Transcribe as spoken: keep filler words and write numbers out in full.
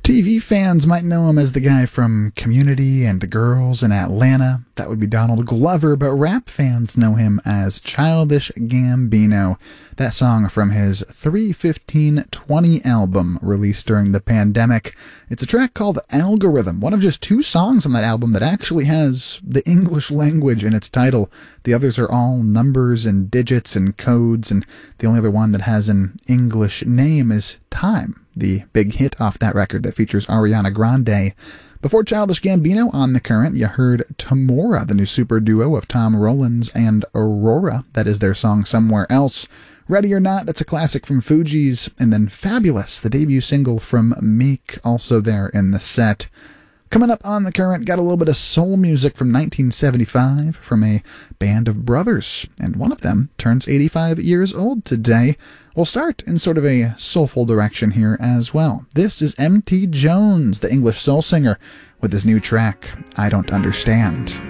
T V fans might know him as the guy from Community and The Girls in Atlanta. That would be Donald Glover, but rap fans know him as Childish Gambino. That song from his three fifteen twenty album released during the pandemic. It's a track called Algorithm, one of just two songs on that album that actually has the English language in its title. The others are all numbers and digits and codes, and the only other one that has an English name is Time, the big hit off that record that features Ariana Grande. Before Childish Gambino on The Current, you heard Tamora, the new super duo of Tom Rollins and Aurora. That is their song Somewhere Else. Ready or Not, that's a classic from Fugees. And then Fabulous, the debut single from Meek, also there in the set. Coming up on The Current, got a little bit of soul music from nineteen seventy-five from a band of brothers, and one of them turns eighty-five years old today. We'll start in sort of a soulful direction here as well. This is M T Jones, the English soul singer, with his new track, I Don't Understand.